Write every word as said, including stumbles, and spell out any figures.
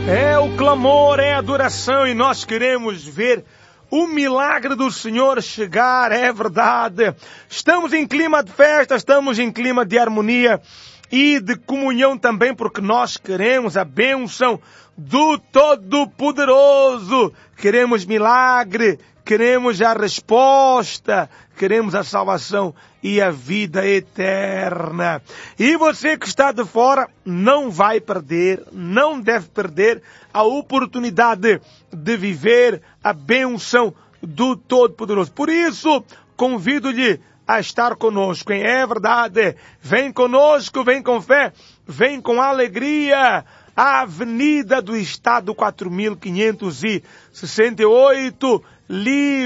É o clamor, é a adoração e nós queremos ver o milagre do Senhor chegar, é verdade. Estamos em clima de festa, estamos em clima de harmonia e de comunhão também, porque nós queremos a bênção do Todo-Poderoso. Queremos milagre, queremos a resposta, queremos a salvação e a vida eterna. E você que está de fora não vai perder, não deve perder a oportunidade de viver a bênção do Todo-Poderoso. Por isso, convido-lhe a estar conosco, hein? É verdade. Vem conosco, vem com fé, vem com alegria. A Avenida do Estado quatro mil quinhentos e sessenta e oito, livre.